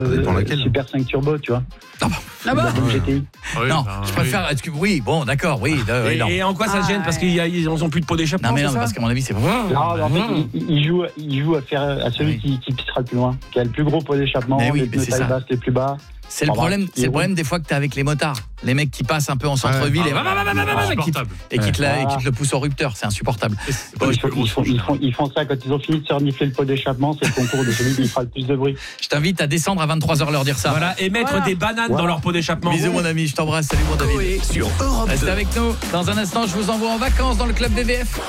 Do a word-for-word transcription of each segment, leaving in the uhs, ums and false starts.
Ça dépend euh, laquelle. Super cinq Turbo, tu vois. Ah bah, ah bah. La G T I. Oui, non, bah, je préfère. oui. est-ce que- Oui, bon, d'accord, oui. euh, Et, non. et en quoi ça Ah, gêne? Parce ouais. qu'ils n'ont plus de pot d'échappement, Non, mais non, c'est mais ça? parce qu'à mon avis, c'est. Non, en fait, il, il joue, il joue à faire à celui Oui. qui, qui pissera le plus loin, qui a le plus gros pot d'échappement, Mais oui, les mais pneus c'est taille ça. basse les plus bas. C'est le Ah bah, problème, c'est il le roule. problème des fois que t'es avec les motards, les mecs qui passent un peu en centre-ville et, Ah, ouais, et qui te- insupportable. et qui te la- et Voilà. qui te le poussent au rupteur, c'est insupportable. C'est pas Ils les font, plus gros ils, font, souches. ils, font, ils font ça quand ils ont fini de se renifler le pot d'échappement, c'est le concours de celui qui fera le plus de bruit. Je t'invite à descendre à vingt-trois heures leur dire ça. Voilà, et mettre Voilà. des bananes Voilà. dans leur pot d'échappement. Bisous mon ami, je t'embrasse, salut mon David. Coé sur Europe Restez deux. avec nous, dans un instant je vous envoie en vacances dans le club V V F.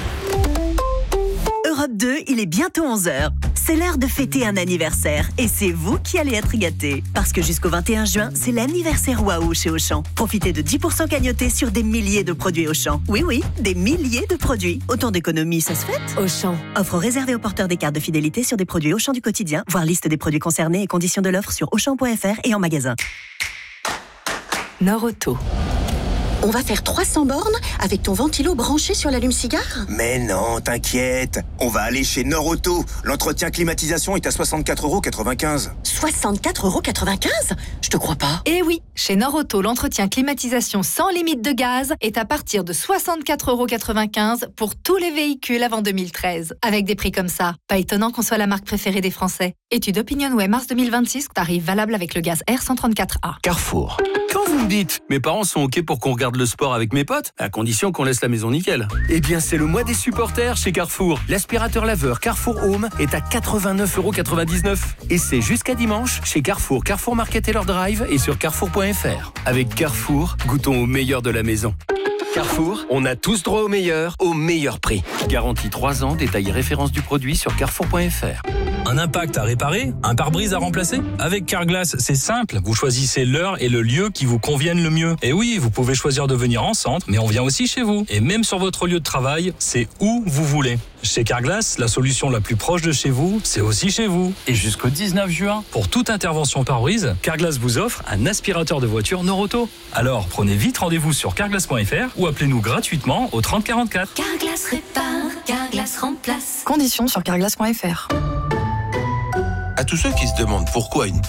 Europe deux, il est bientôt onze heures. C'est l'heure de fêter un anniversaire et c'est vous qui allez être gâtés. Parce que jusqu'au vingt et un juin, c'est l'anniversaire Waouh chez Auchan. Profitez de dix pour cent cagnotés sur des milliers de produits Auchan. Oui, oui, des milliers de produits. Autant d'économies, ça se fête. Auchan. Offre réservée aux porteurs des cartes de fidélité sur des produits Auchan du quotidien. Voir liste des produits concernés et conditions de l'offre sur auchan point f r et en magasin. Nord-Auto. On va faire trois cents bornes avec ton ventilo branché sur l'allume-cigare? Mais non, t'inquiète. On va aller chez Nord-Auto. L'entretien climatisation est à soixante-quatre euros quatre-vingt-quinze. soixante-quatre euros quatre-vingt-quinze? Je te crois pas. Et oui, chez Nord-Auto, l'entretien climatisation sans limite de gaz est à partir de soixante-quatre euros quatre-vingt-quinze pour tous les véhicules avant deux mille treize. Avec des prix comme ça, pas étonnant qu'on soit la marque préférée des Français. Étude OpinionWay mars deux mille vingt-six, tarif valable avec le gaz R cent trente-quatre A. Carrefour. Quand vous me dites, mes parents sont OK pour qu'on regarde le sport avec mes potes, à condition qu'on laisse la maison nickel. Eh bien, c'est le mois des supporters chez Carrefour. L'aspirateur laveur Carrefour Home est à quatre-vingt-neuf euros quatre-vingt-dix-neuf. Et c'est jusqu'à dimanche chez Carrefour, Carrefour Market et leur drive et sur carrefour point f r. Avec Carrefour, goûtons au meilleur de la maison. Carrefour, on a tous droit au meilleur, au meilleur prix. Garantie trois ans, détail et référence du produit sur carrefour point f r. Un impact à réparer? Un pare-brise à remplacer? Avec Carglass, c'est simple. Vous choisissez l'heure et le lieu qui vous conviennent le mieux. Et oui, vous pouvez choisir de venir en centre, mais on vient aussi chez vous. Et même sur votre lieu de travail, c'est où vous voulez. Chez Carglass, la solution la plus proche de chez vous, c'est aussi chez vous. Et jusqu'au dix-neuf juin, pour toute intervention pare-brise, Carglass vous offre un aspirateur de voiture Nord-Auto. Alors, prenez vite rendez-vous sur carglass point f r ou appelez-nous gratuitement au trente quarante-quatre. Carglass répare, Carglass remplace. Conditions sur carglass point f r. À tous ceux qui se demandent pourquoi une